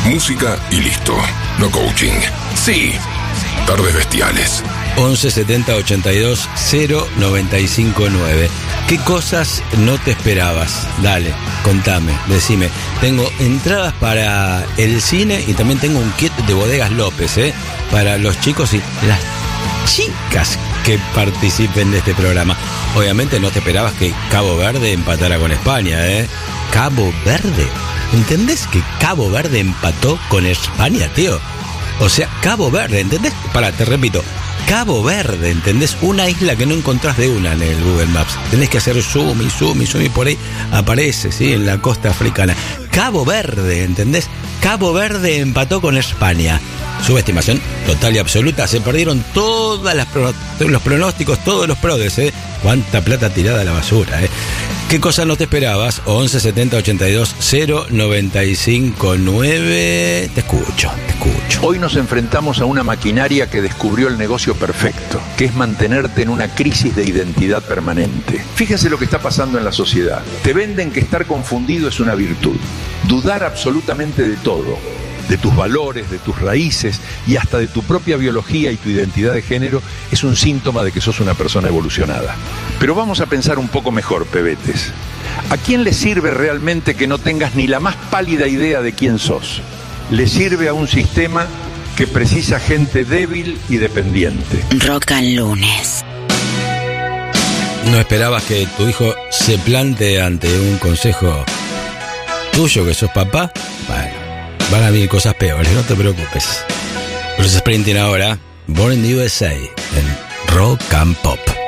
Música y listo. No coaching. Sí. Tardes bestiales. 11 70 82 095 9. ¿Qué cosas no te esperabas? Dale, contame, decime. Tengo entradas para el cine y también tengo un kit de Bodegas López, para los chicos y las chicas que participen de este programa. Obviamente no te esperabas que Cabo Verde empatara con España, Cabo Verde. ¿Entendés que Cabo Verde empató con España, tío? O sea, Cabo Verde, ¿entendés? Pará, te repito. Cabo Verde, ¿entendés? Una isla que no encontrás de una en el Google Maps. Tenés que hacer zoom y por ahí aparece, ¿sí? En la costa africana. Cabo Verde, ¿entendés? Cabo Verde empató con España. Subestimación total y absoluta. Se perdieron todos los pronósticos, todos los prodes, Cuánta plata tirada a la basura, ¿Qué cosa no te esperabas? 11 70 82 095 9. Te escucho. Hoy nos enfrentamos a una maquinaria que descubrió el negocio perfecto, que es mantenerte en una crisis de identidad permanente. Fíjese lo que está pasando en la sociedad. Te venden que estar confundido es una virtud. Dudar absolutamente de todo, de tus valores, de tus raíces y hasta de tu propia biología y tu identidad de género es un síntoma de que sos una persona evolucionada. Pero vamos a pensar un poco mejor, pebetes. ¿A quién le sirve realmente que no tengas ni la más pálida idea de quién sos? Le sirve a un sistema que precisa gente débil y dependiente. Rock and Lunes. ¿No esperabas que tu hijo se plante ante un consejo tuyo que sos papá? Bueno, van a venir cosas peores, no te preocupes. Bruce Springsteen ahora, Born in the USA, en Rock and Pop.